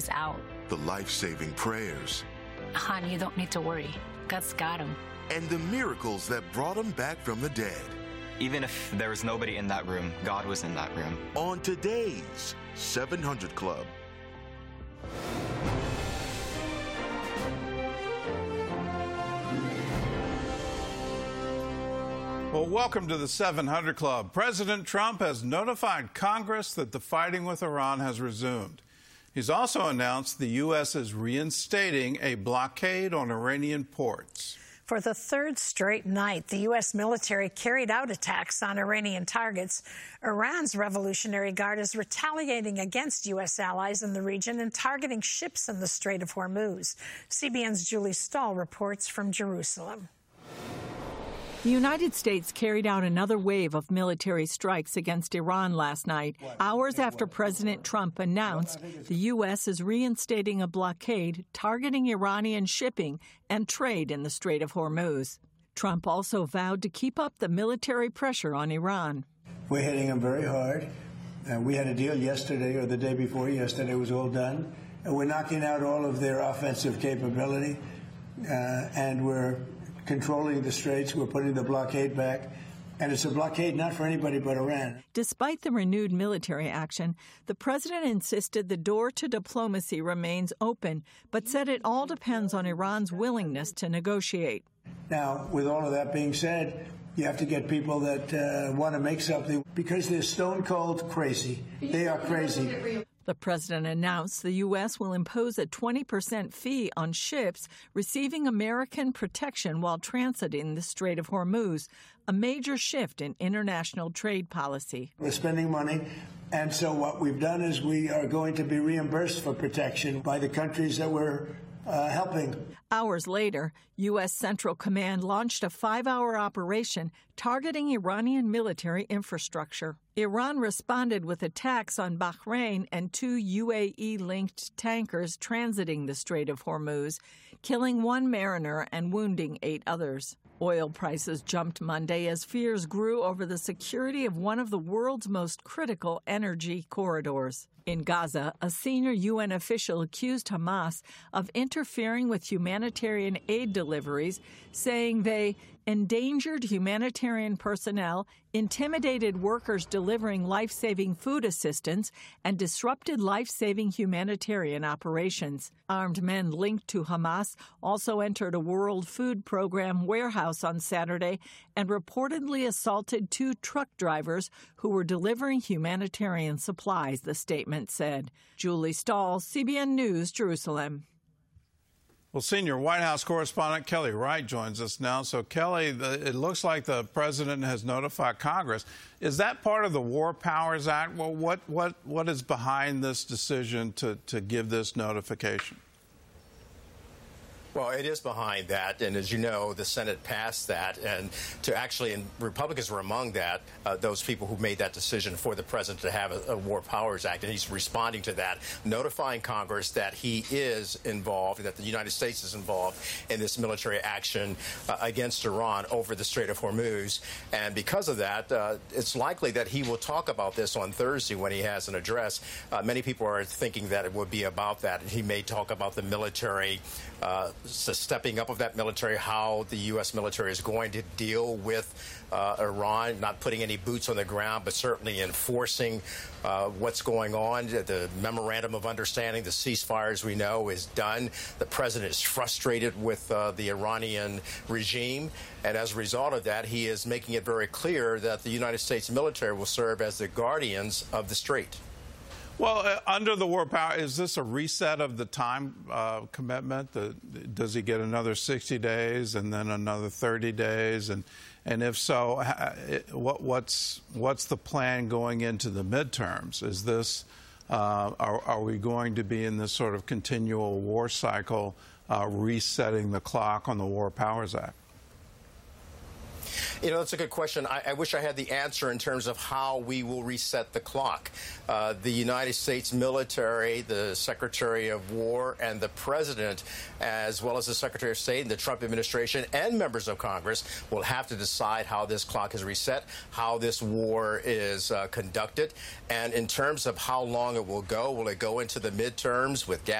out. The life-saving prayers. Hon, you don't need to worry. God's got him. And the miracles that brought him back from the dead. Even if there was nobody in that room, God was in that room. On today's 700 Club. Well, welcome to the 700 Club. President Trump has notified Congress that the fighting with Iran has resumed. He's also announced the U.S. is reinstating a blockade on Iranian ports. For the third straight night, the U.S. military carried out attacks on Iranian targets. Iran's Revolutionary Guard is retaliating against U.S. allies in the region and targeting ships in the Strait of Hormuz. CBN's Julie Stahl reports from Jerusalem. The United States carried out another wave of military strikes against Iran last night, hours after President Trump announced the U.S. is reinstating a blockade targeting Iranian shipping and trade in the Strait of Hormuz. Trump also vowed to keep up the military pressure on Iran. We're hitting them very hard. We had a deal yesterday or the day before yesterday. It was all done. And we're knocking out all of their offensive capability, and we're controlling the straits. We're putting the blockade back. And it's a blockade not for anybody but Iran. Despite the renewed military action, the president insisted the door to diplomacy remains open, but said it all depends on Iran's willingness to negotiate. Now, with all of that being said, you have to get people that want to make something because they're stone cold crazy. They are crazy. The president announced the U.S. will impose a 20% fee on ships receiving American protection while transiting the Strait of Hormuz, a major shift in international trade policy. We're spending money, and so what we've done is we are going to be reimbursed for protection by the countries that we're helping. Hours later, U.S. Central Command launched a 5-hour operation targeting Iranian military infrastructure. Iran responded with attacks on Bahrain and 2 UAE-linked tankers transiting the Strait of Hormuz, killing 1 mariner and wounding 8 others. Oil prices jumped Monday as fears grew over the security of one of the world's most critical energy corridors. In Gaza, a senior UN official accused Hamas of interfering with humanitarian aid deliveries, saying they endangered humanitarian personnel, intimidated workers delivering life-saving food assistance, and disrupted life-saving humanitarian operations. Armed men linked to Hamas also entered a World Food Program warehouse on Saturday and reportedly assaulted 2 truck drivers who were delivering humanitarian supplies, the statement said. Julie Stahl, CBN News, Jerusalem. Well, senior White House correspondent Kelly Wright joins us now. So, Kelly, it looks like the president has notified Congress. Is that part of the War Powers Act? Well, what is behind this decision to give this notification? Well, it is behind that, and as you know, the Senate passed that, and and Republicans were among that, those people who made that decision for the president to have a War Powers Act, and he's responding to that, notifying Congress that he is involved, that the United States is involved in this military action against Iran over the Strait of Hormuz, and because of that, it's likely that he will talk about this on Thursday when he has an address. Many people are thinking that it would be about that. He may talk about the military stepping up of that military, how the U.S. military is going to deal with Iran, not putting any boots on the ground, but certainly enforcing what's going on. The memorandum of understanding, the ceasefire, as we know, is done. The president is frustrated with the Iranian regime, and as a result of that, he is making it very clear that the United States military will serve as the guardians of the strait. Well, under the War Power, is this a reset of the time commitment? Does he get another 60 days and then another 30 days? And if so, what's the plan going into the midterms? Is this are we going to be in this sort of continual war cycle, resetting the clock on the War Powers Act? You know, that's a good question. I wish I had the answer in terms of how we will reset the clock. The United States military, the Secretary of War, and the President, as well as the Secretary of State and the Trump administration and members of Congress, will have to decide how this clock is reset, how this war is conducted, and in terms of how long it will go into the midterms with gas